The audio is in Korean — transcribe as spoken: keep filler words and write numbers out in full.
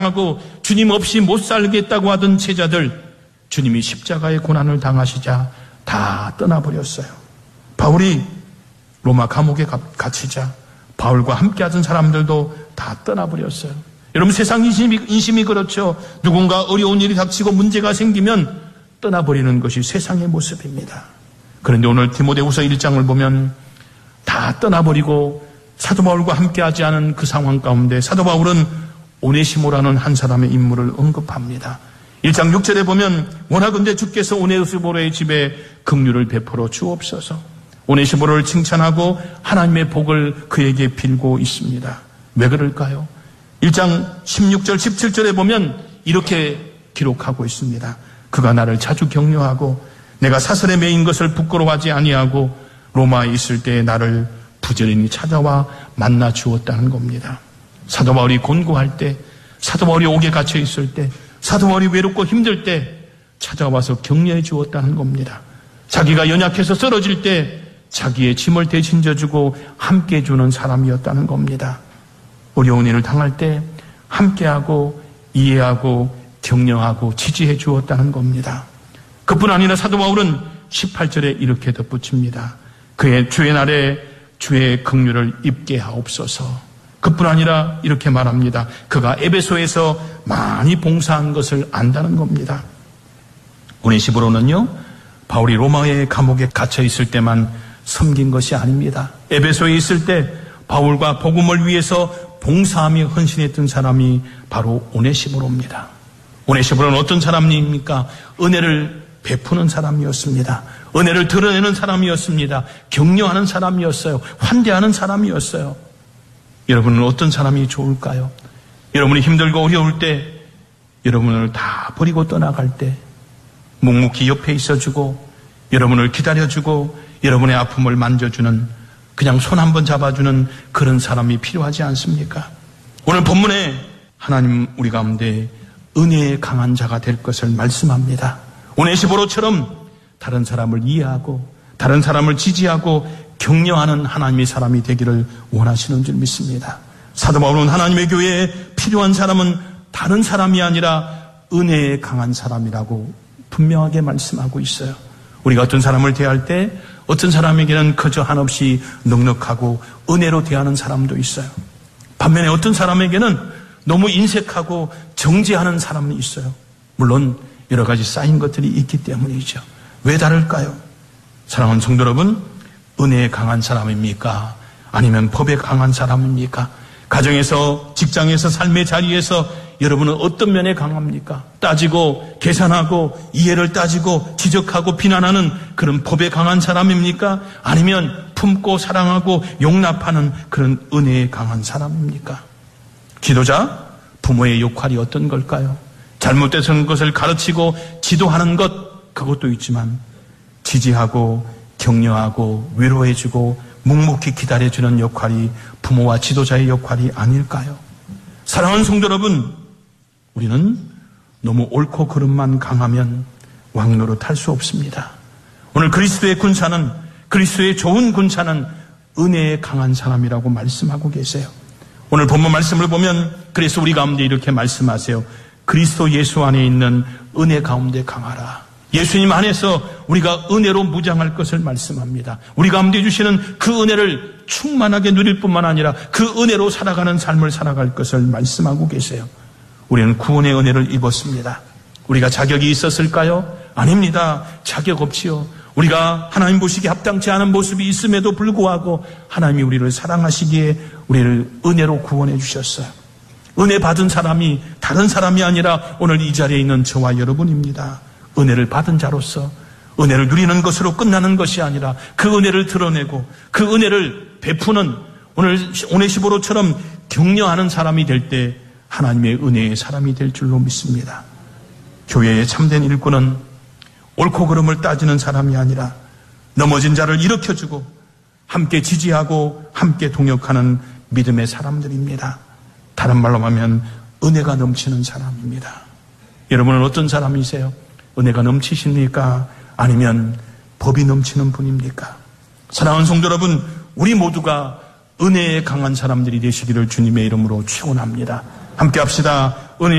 하고 주님 없이 못 살겠다고 하던 제자들, 주님이 십자가의 고난을 당하시자 다 떠나버렸어요. 바울이 로마 감옥에 갇히자 바울과 함께 하던 사람들도 다 떠나버렸어요. 여러분, 세상 인심이, 인심이 그렇죠. 누군가 어려운 일이 닥치고 문제가 생기면 떠나버리는 것이 세상의 모습입니다. 그런데 오늘 디모데후서 일 장을 보면 다 떠나버리고 사도 바울과 함께하지 않은 그 상황 가운데 사도 바울은 오네시모라는 한 사람의 인물을 언급합니다. 일 장 육 절에 보면 원하건대 주께서 오네시모로의 집에 긍휼을 베풀어 주옵소서. 오네시모를 칭찬하고 하나님의 복을 그에게 빌고 있습니다. 왜 그럴까요? 일 장 십육 절 십칠 절에 보면 이렇게 기록하고 있습니다. 그가 나를 자주 격려하고 내가 사슬에 매인 것을 부끄러워하지 아니하고 로마에 있을 때 나를 부지런히 찾아와 만나 주었다는 겁니다. 사도 바울이 곤고할 때, 사도 바울이 옥에 갇혀 있을 때, 사도 바울이 외롭고 힘들 때 찾아와서 격려해 주었다는 겁니다. 자기가 연약해서 쓰러질 때 자기의 짐을 대신 져주고 함께 해주는 사람이었다는 겁니다. 어려운 일을 당할 때 함께하고 이해하고 격려하고 지지해 주었다는 겁니다. 그뿐 아니라 사도 바울은 십팔 절에 이렇게 덧붙입니다. 그의 주의 날에 주의 긍휼을 입게 하옵소서. 그뿐 아니라 이렇게 말합니다. 그가 에베소에서 많이 봉사한 것을 안다는 겁니다. 오네시모로는요, 바울이 로마의 감옥에 갇혀 있을 때만 섬긴 것이 아닙니다. 에베소에 있을 때 바울과 복음을 위해서 봉사하며 헌신했던 사람이 바로 오네시모로입니다. 오네시모로는 어떤 사람입니까? 은혜를 베푸는 사람이었습니다. 은혜를 드러내는 사람이었습니다. 격려하는 사람이었어요. 환대하는 사람이었어요. 여러분은 어떤 사람이 좋을까요? 여러분이 힘들고 어려울 때, 여러분을 다 버리고 떠나갈 때 묵묵히 옆에 있어주고 여러분을 기다려주고 여러분의 아픔을 만져주는, 그냥 손 한번 잡아주는 그런 사람이 필요하지 않습니까? 오늘 본문에 하나님 우리 가운데 은혜에 강한 자가 될 것을 말씀합니다. 오네시모로처럼 다른 사람을 이해하고 다른 사람을 지지하고 격려하는 하나님의 사람이 되기를 원하시는 줄 믿습니다. 사도 바울은 하나님의 교회에 필요한 사람은 다른 사람이 아니라 은혜에 강한 사람이라고 분명하게 말씀하고 있어요. 우리가 어떤 사람을 대할 때 어떤 사람에게는 그저 한없이 넉넉하고 은혜로 대하는 사람도 있어요. 반면에 어떤 사람에게는 너무 인색하고 정죄하는 사람이 있어요. 물론 여러 가지 쌓인 것들이 있기 때문이죠. 왜 다를까요? 사랑하는 성도 여러분, 은혜에 강한 사람입니까? 아니면 법에 강한 사람입니까? 가정에서, 직장에서, 삶의 자리에서 여러분은 어떤 면에 강합니까? 따지고 계산하고 이해를 따지고 지적하고 비난하는 그런 법에 강한 사람입니까? 아니면 품고 사랑하고 용납하는 그런 은혜에 강한 사람입니까? 지도자, 부모의 역할이 어떤 걸까요? 잘못된 것을 가르치고 지도하는 것, 그것도 있지만 지지하고 격려하고 위로해주고 묵묵히 기다려주는 역할이 부모와 지도자의 역할이 아닐까요? 사랑하는 성도 여러분, 우리는 너무 옳고 그름만 강하면 왕노릇 할 수 없습니다. 오늘 그리스도의 군사는, 그리스도의 좋은 군사는 은혜에 강한 사람이라고 말씀하고 계세요. 오늘 본문 말씀을 보면 그래서 우리 가운데 이렇게 말씀하세요. 그리스도 예수 안에 있는 은혜 가운데 강하라. 예수님 안에서 우리가 은혜로 무장할 것을 말씀합니다. 우리 가운데 주시는 그 은혜를 충만하게 누릴 뿐만 아니라 그 은혜로 살아가는 삶을 살아갈 것을 말씀하고 계세요. 우리는 구원의 은혜를 입었습니다. 우리가 자격이 있었을까요? 아닙니다. 자격 없지요. 우리가 하나님 보시기에 합당치 않은 모습이 있음에도 불구하고 하나님이 우리를 사랑하시기에 우리를 은혜로 구원해 주셨어요. 은혜 받은 사람이 다른 사람이 아니라 오늘 이 자리에 있는 저와 여러분입니다. 은혜를 받은 자로서 은혜를 누리는 것으로 끝나는 것이 아니라 그 은혜를 드러내고 그 은혜를 베푸는 오늘 오네시모로처럼 격려하는 사람이 될 때 하나님의 은혜의 사람이 될 줄로 믿습니다. 교회의 참된 일꾼은 옳고 그름을 따지는 사람이 아니라 넘어진 자를 일으켜주고 함께 지지하고 함께 동역하는 믿음의 사람들입니다. 다른 말로 하면 은혜가 넘치는 사람입니다. 여러분은 어떤 사람이세요? 은혜가 넘치십니까? 아니면 법이 넘치는 분입니까? 사랑하는 성도 여러분, 우리 모두가 은혜에 강한 사람들이 되시기를 주님의 이름으로 축원합니다. 함께 합시다. 은혜